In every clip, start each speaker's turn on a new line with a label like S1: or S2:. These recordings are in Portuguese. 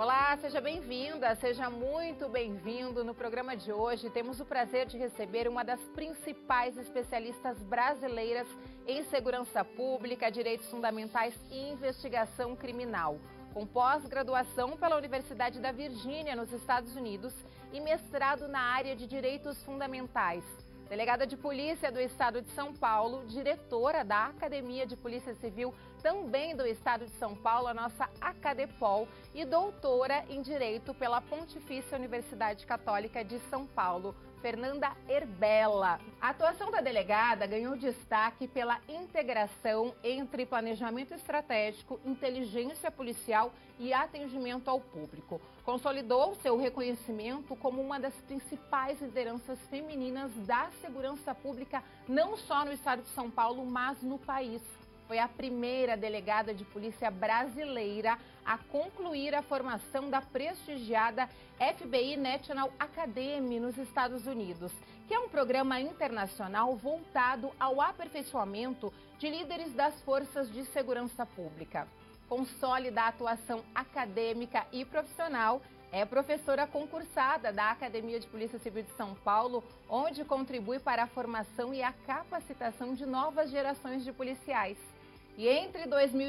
S1: Olá, seja bem-vinda, seja muito bem-vindo. No programa de hoje temos o prazer de receber uma das principais especialistas brasileiras em segurança pública, direitos fundamentais e investigação criminal. Com pós-graduação pela Universidade da Virgínia, nos Estados Unidos, e mestrado na área de direitos fundamentais. Delegada de Polícia do Estado de São Paulo, diretora da Academia de Polícia Civil, também do Estado de São Paulo, a nossa Acadepol, e doutora em Direito pela Pontifícia Universidade Católica de São Paulo, Fernanda Erbella. A atuação da delegada ganhou destaque pela integração entre planejamento estratégico, inteligência policial e atendimento ao público. Consolidou seu reconhecimento como uma das principais lideranças femininas da segurança pública, não só no estado de São Paulo, mas no país. Foi a primeira delegada de polícia brasileira a concluir a formação da prestigiada FBI National Academy nos Estados Unidos, que é um programa internacional voltado ao aperfeiçoamento de líderes das forças de segurança pública. Com sólida atuação acadêmica e profissional, é professora concursada da Academia de Polícia Civil de São Paulo, onde contribui para a formação e a capacitação de novas gerações de policiais. E entre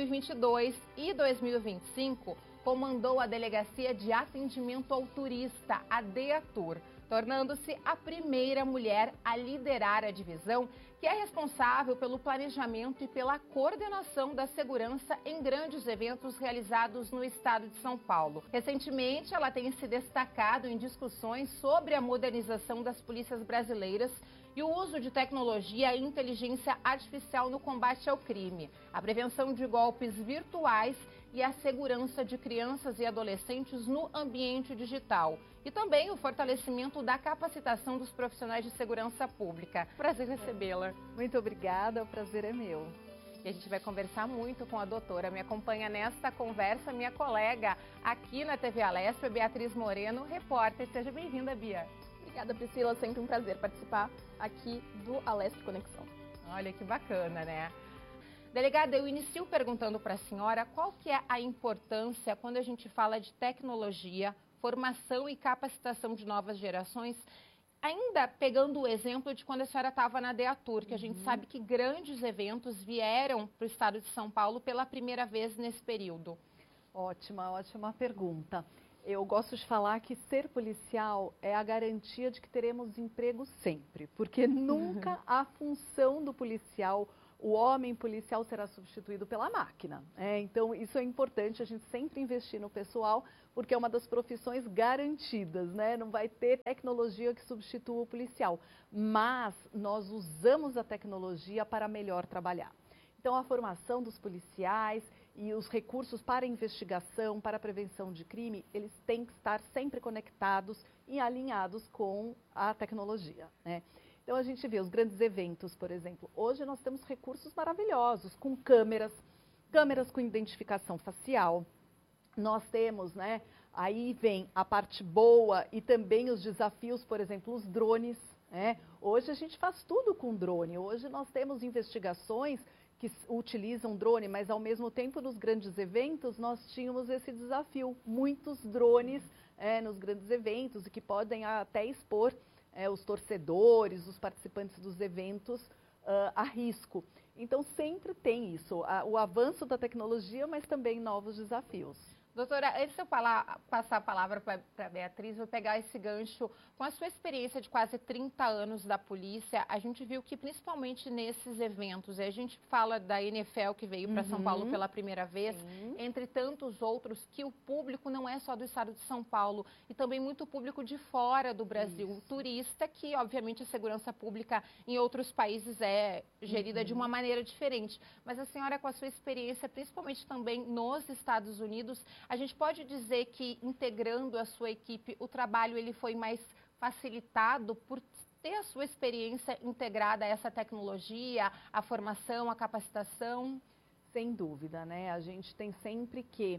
S1: 2022 e 2025, comandou a Delegacia de Atendimento ao Turista, a DEATUR, tornando-se a primeira mulher a liderar a divisão, que é responsável pelo planejamento e pela coordenação da segurança em grandes eventos realizados no estado de São Paulo. Recentemente, ela tem se destacado em discussões sobre a modernização das polícias brasileiras e o uso de tecnologia e inteligência artificial no combate ao crime, a prevenção de golpes virtuais e a segurança de crianças e adolescentes no ambiente digital. E também o fortalecimento da capacitação dos profissionais de segurança pública. Prazer recebê-la.
S2: Muito obrigada, o prazer é meu.
S1: E a gente vai conversar muito com a doutora. Me acompanha nesta conversa minha colega aqui na TV Alesp, Beatriz Moreno, repórter. Seja bem-vinda, Bia.
S3: Obrigada, Priscila. Sempre um prazer participar aqui do Alesp Conexão.
S1: Olha que bacana, né? Delegada, eu inicio perguntando para a senhora qual que é a importância quando a gente fala de tecnologia, formação e capacitação de novas gerações, ainda pegando o exemplo de quando a senhora estava na DEATUR, que a gente sabe que grandes eventos vieram para o estado de São Paulo pela primeira vez nesse período.
S2: Ótima pergunta. Eu gosto de falar que ser policial é a garantia de que teremos emprego sempre, porque nunca a função do policial, o homem policial, será substituído pela máquina. Então, isso é importante, a gente sempre investir no pessoal, porque é uma das profissões garantidas, né? Não vai ter tecnologia que substitua o policial, mas nós usamos a tecnologia para melhor trabalhar. Então, a formação dos policiais e os recursos para investigação, para prevenção de crime, eles têm que estar sempre conectados e alinhados com a tecnologia, né? Então, a gente vê os grandes eventos, por exemplo. Hoje nós temos recursos maravilhosos, com câmeras com identificação facial. Nós temos, né, aí vem a parte boa e também os desafios, por exemplo, os drones, né? Hoje a gente faz tudo com drone. Hoje nós temos investigações que utilizam drone, mas ao mesmo tempo nos grandes eventos nós tínhamos esse desafio. Muitos drones nos grandes eventos e que podem até expor os torcedores, os participantes dos eventos a risco. Então sempre tem isso, o avanço da tecnologia, mas também novos desafios.
S1: Doutora, antes de eu passar a palavra para a Beatriz, vou pegar esse gancho. Com a sua experiência de quase 30 anos da polícia, a gente viu que principalmente nesses eventos, a gente fala da NFL que veio para São Paulo pela primeira vez, entre tantos outros, que o público não é só do estado de São Paulo, e também muito público de fora do Brasil. O turista, que obviamente a segurança pública em outros países é gerida de uma maneira diferente. Mas a senhora, com a sua experiência, principalmente também nos Estados Unidos, a gente pode dizer que, integrando a sua equipe, o trabalho ele foi mais facilitado por ter a sua experiência integrada a essa tecnologia, a formação, a capacitação?
S2: Sem dúvida, né? A gente tem sempre que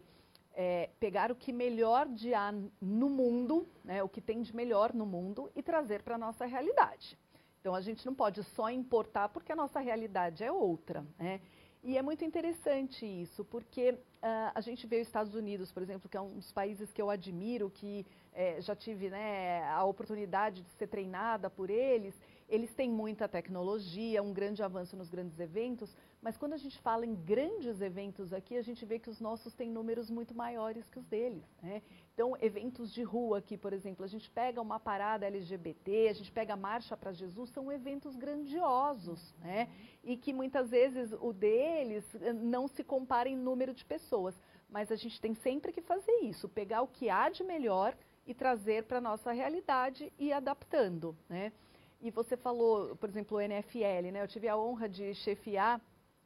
S2: pegar o que melhor de há no mundo, né? O que tem de melhor no mundo e trazer para a nossa realidade. Então, a gente não pode só importar porque a nossa realidade é outra, né? E é muito interessante isso, porque a gente vê os Estados Unidos, por exemplo, que é um dos países que eu admiro, que já tive, né, a oportunidade de ser treinada por eles. Eles têm muita tecnologia, um grande avanço nos grandes eventos, mas quando a gente fala em grandes eventos aqui, a gente vê que os nossos têm números muito maiores que os deles, né? Então, eventos de rua aqui, por exemplo, a gente pega uma parada LGBT, a gente pega a Marcha para Jesus, são eventos grandiosos, né? E que muitas vezes o deles não se compara em número de pessoas, mas a gente tem sempre que fazer isso, pegar o que há de melhor e trazer para a nossa realidade e ir adaptando, né? E você falou, por exemplo, o NFL, né? Eu tive a honra de chefiar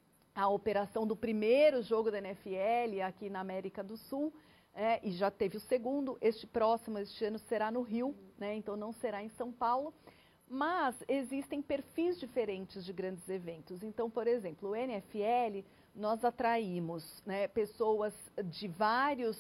S2: a operação do primeiro jogo da NFL aqui na América do Sul, e já teve o segundo. Este ano será no Rio, né? Então não será em São Paulo. Mas existem perfis diferentes de grandes eventos. Então, por exemplo, o NFL, nós atraímos, né, pessoas de vários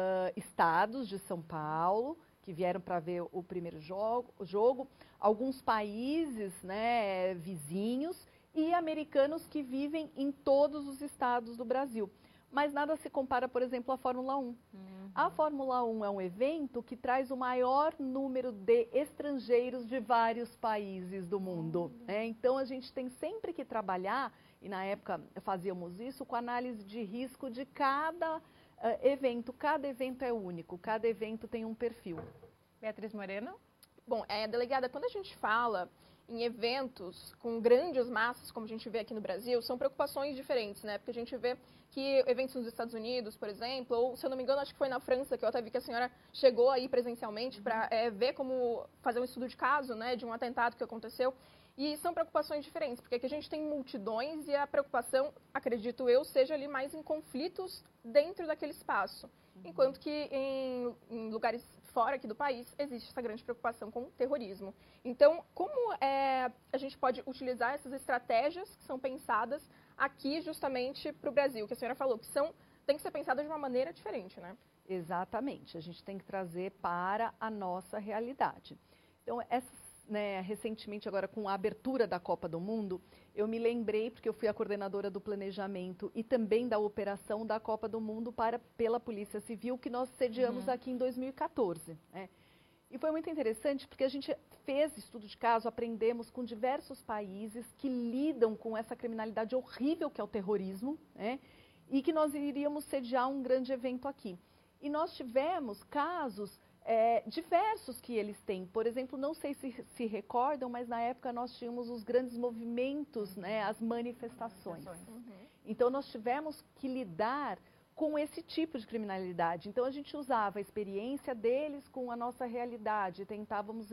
S2: estados de São Paulo, que vieram para ver o primeiro jogo, alguns países, né, vizinhos e americanos que vivem em todos os estados do Brasil. Mas nada se compara, por exemplo, à Fórmula 1. A Fórmula 1 é um evento que traz o maior número de estrangeiros de vários países do mundo, né? Então, a gente tem sempre que trabalhar, e na época fazíamos isso, com análise de risco de cada evento. Cada evento é único, cada evento tem um perfil.
S1: Beatriz Moreno?
S3: Bom, delegada, quando a gente fala em eventos com grandes massas, como a gente vê aqui no Brasil, são preocupações diferentes, né? Porque a gente vê que eventos nos Estados Unidos, por exemplo, ou, se eu não me engano, acho que foi na França, que eu até vi que a senhora chegou aí presencialmente para ver como fazer um estudo de caso, né, de um atentado que aconteceu. E são preocupações diferentes, porque aqui a gente tem multidões e a preocupação, acredito eu, seja ali mais em conflitos dentro daquele espaço. Enquanto que em lugares fora aqui do país existe essa grande preocupação com o terrorismo. Então, como a gente pode utilizar essas estratégias que são pensadas aqui justamente para o Brasil, que a senhora falou, que tem que ser pensadas de uma maneira diferente, né?
S2: Exatamente, a gente tem que trazer para a nossa realidade. Então, recentemente, agora com a abertura da Copa do Mundo, eu me lembrei, porque eu fui a coordenadora do planejamento e também da operação da Copa do Mundo pela Polícia Civil, que nós sediamos aqui em 2014. Né? E foi muito interessante, porque a gente fez estudo de caso, aprendemos com diversos países que lidam com essa criminalidade horrível que é o terrorismo, né? E que nós iríamos sediar um grande evento aqui. E nós tivemos casos diversos que eles têm. Por exemplo, não sei se recordam, mas na época nós tínhamos os grandes movimentos, né, as manifestações. Então, nós tivemos que lidar com esse tipo de criminalidade. Então, a gente usava a experiência deles com a nossa realidade, tentávamos